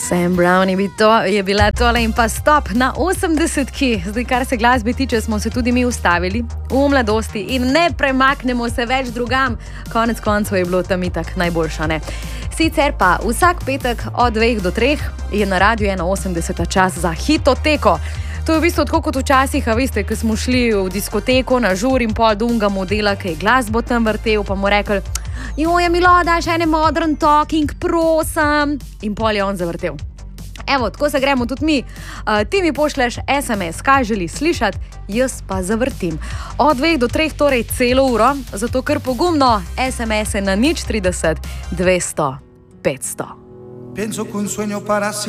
Sam Brown je bila tole in pa stop na 80-ki. Zdaj, kar se glasbe tiče, smo se tudi mi ustavili v mladosti in ne premaknemo se več drugam. Konec koncev je bilo tam itak najboljša, ne? Sicer pa vsak petek od 2 do 3 je na Radiu 81 čas za hitoteko. To je v bistvu tako kot včasih, a veste, ko smo šli v diskoteko na žur in pol dunga modela, ki je glasbo tam vrtel, pa mu rekli: "Joj, Milo, daš ene Modern Talking, prosim." In pol je on zavrtel. Evo, tako se gremo tudi mi. Ti mi pošleš SMS, kaj želi slišati, jaz pa zavrtim. Od 2 do 3, torej celo uro, zato kar pogumno SMS-e na 030 200 500.